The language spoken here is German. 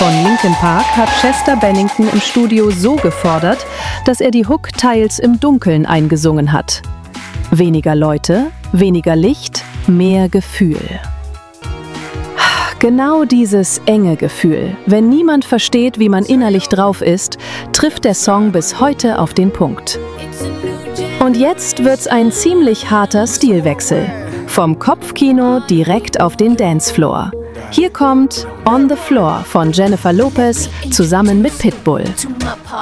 von Linkin Park hat Chester Bennington im Studio so gefordert, dass er die Hook teils im Dunkeln eingesungen hat. Weniger Leute, weniger Licht, mehr Gefühl. Genau dieses enge Gefühl, wenn niemand versteht, wie man innerlich drauf ist, trifft der Song bis heute auf den Punkt. Und jetzt wird's ein ziemlich harter Stilwechsel. Vom Kopfkino direkt auf den Dancefloor. Hier kommt On the Floor von Jennifer Lopez zusammen mit Pitbull.